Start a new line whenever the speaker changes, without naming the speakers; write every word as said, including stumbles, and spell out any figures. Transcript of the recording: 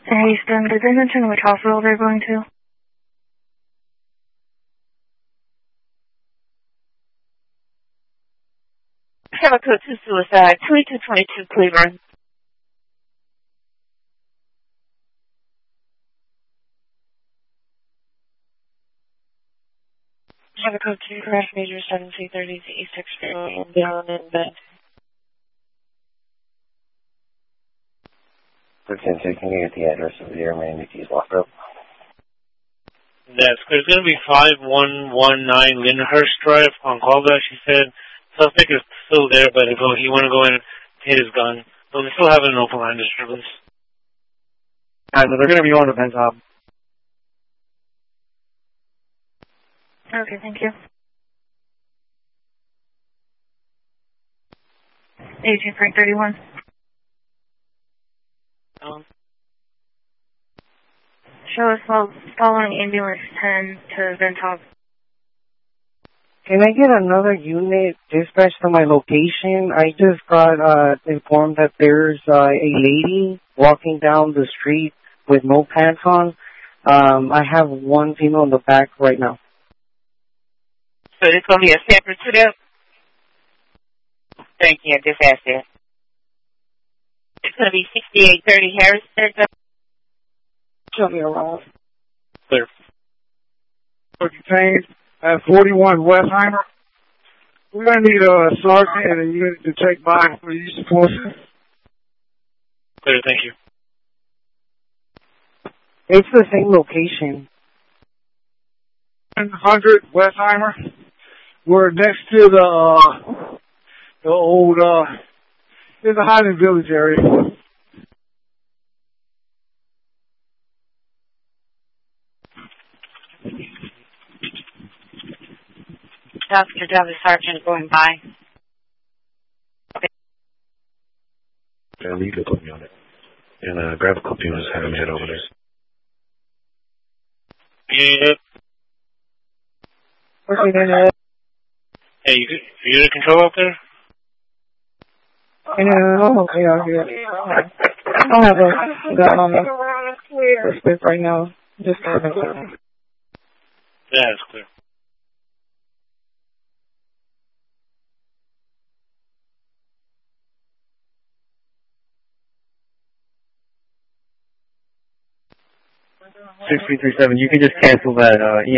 Houston, did they mention which hospital they're going to?
Have a code two suicide, twenty-two twenty-two Cleveland. Have a code two, crash major seven two thirty to East Expo and down in bed.
thirteen two, can you get the address of the airman Nikki's lockup?
That's good. It's going to be five one one nine Lyndhurst Drive on callback. She said suspect is still there, but if he want to go in and hit his gun. But we still have an open line disturbance.
Alright, so they're going to be on the vent top.
Okay, thank you. Agent Frank thirty-one.
Um,
Show us fol- following ambulance ten to Ventop.
Can I get another unit dispatched to my location? I just got uh, informed that there's uh, a lady walking down the street with no pants on. Um, I have one female in the back right now.
so it's going to be a separate to that? Thank you, I just asked that. It's going to be sixty-eight thirty Harris Street.
Show me around.
Clear.
Detained at forty-one Westheimer. We're going to need a sergeant and a unit to take by for use of force.
Clear, thank you.
It's the same location.
one hundred Westheimer. We're next to the, uh, the old, uh, in the Highland Village area.
Doctor Douglas Sergeant going by. Okay.
Yeah, you can put me on it. And uh, grab a couple units, have him head over there.
Yeah.
Okay, then, uh,
Hey, you, you get control out there?
yeah, I'm okay out here. I don't have a gun on me for spit right now. Just uh,
Yeah, it's clear.
six three three seven. You can just cancel that uh,